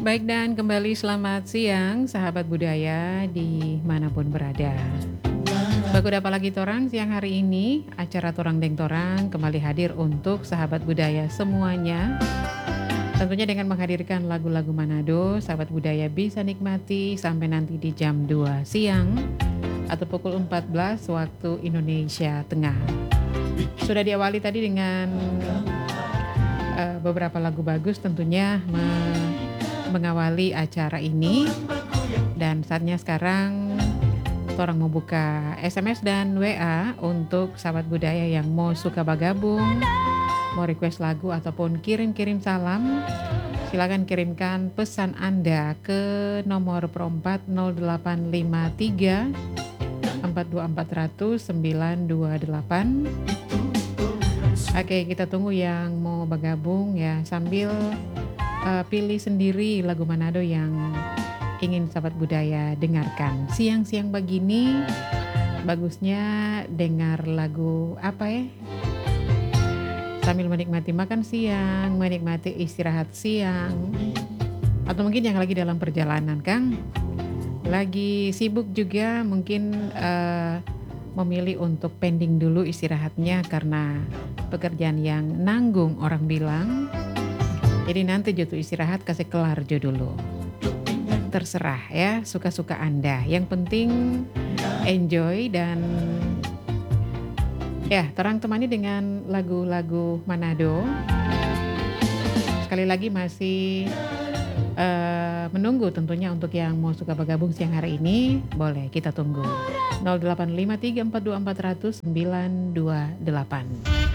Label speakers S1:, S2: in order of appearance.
S1: Baik dan kembali selamat siang sahabat budaya dimanapun berada. Baku apa lagi torang siang hari ini acara Torang Deng Torang kembali hadir untuk sahabat budaya semuanya. Tentunya dengan menghadirkan lagu-lagu Manado, sahabat budaya bisa nikmati sampai nanti di jam 2 siang atau pukul 14 waktu Indonesia Tengah. Sudah diawali tadi dengan beberapa lagu bagus tentunya mengawali acara ini. Dan saatnya sekarang orang mau buka SMS dan WA untuk sahabat budaya yang mau suka bergabung, mau request lagu ataupun kirim-kirim salam. Silakan kirimkan pesan Anda ke nomor 04 0853 42400 928. Oke, kita tunggu yang mau bergabung ya sambil pilih sendiri lagu Manado yang ingin sahabat budaya dengarkan. Siang-siang begini bagusnya dengar lagu apa ya? Sambil menikmati makan siang, menikmati istirahat siang. Atau mungkin yang lagi dalam perjalanan, Kang. Lagi sibuk juga mungkin memilih untuk pending dulu istirahatnya karena pekerjaan yang nanggung orang bilang. Jadi nanti jatuh istirahat kasih kelar jo dulu. Terserah ya, suka-suka Anda. Yang penting enjoy dan ya, terang temani dengan lagu-lagu Manado. Sekali lagi masih menunggu tentunya untuk yang mau suka bergabung siang hari ini. Boleh kita tunggu 0853 42400 928.